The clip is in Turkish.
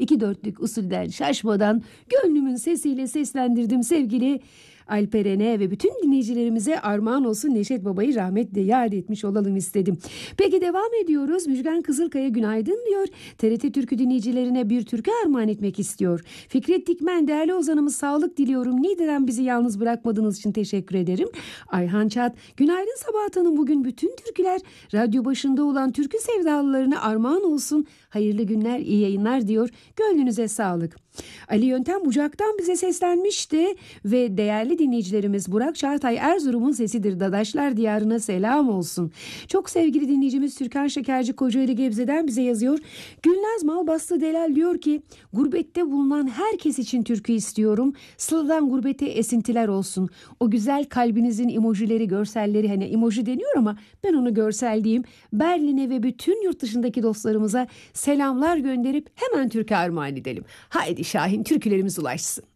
iki dörtlük usulden şaşmadan gönlümün sesiyle seslendirdim sevgili Alperen'e ve bütün dinleyicilerimize armağan olsun, Neşet Baba'yı rahmetle yad etmiş olalım istedim. Peki devam ediyoruz. Müjgan Kızılkaya günaydın diyor. TRT Türkü dinleyicilerine bir türkü armağan etmek istiyor. Fikret Dikmen, değerli ozanımız, sağlık diliyorum. Niğde'den bizi yalnız bırakmadığınız için teşekkür ederim. Ayhan Çat, günaydın Sabahat Hanım. Bugün bütün türküler radyo başında olan türkü sevdalılarına armağan olsun. Hayırlı günler, iyi yayınlar diyor. Gönlünüze sağlık. Ali Yöntem Bucak'tan bize seslenmişti ve değerli dinleyicilerimiz, Burak Çağatay Erzurum'un sesidir. Dadaşlar diyarına selam olsun. Çok sevgili dinleyicimiz Türkan Şekerci Kocaeli Gebze'den bize yazıyor. Gülnaz Malbastı Delal diyor ki, gurbette bulunan herkes için türkü istiyorum. Sıla'dan gurbete esintiler olsun. O güzel kalbinizin emojileri, görselleri, hani emoji deniyor ama ben onu görsel diyeyim. Berlin'e ve bütün yurt dışındaki dostlarımıza selamlar gönderip hemen türkü armağan edelim. Haydi Şahin, türkülerimiz ulaşsın.